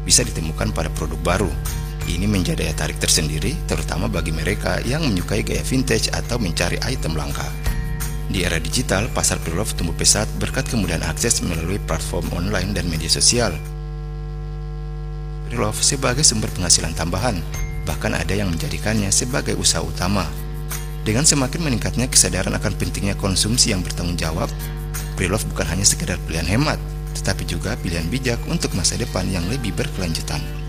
bisa ditemukan pada produk baru. Ini menjadi daya tarik tersendiri, terutama bagi mereka yang menyukai gaya vintage atau mencari item langka. Di era digital, pasar pre-love tumbuh pesat berkat kemudahan akses melalui platform online dan media sosial. Pre-love sebagai sumber penghasilan tambahan, bahkan ada yang menjadikannya sebagai usaha utama. Dengan semakin meningkatnya kesadaran akan pentingnya konsumsi yang bertanggung jawab, pre-love bukan hanya sekedar pilihan hemat, tetapi juga pilihan bijak untuk masa depan yang lebih berkelanjutan.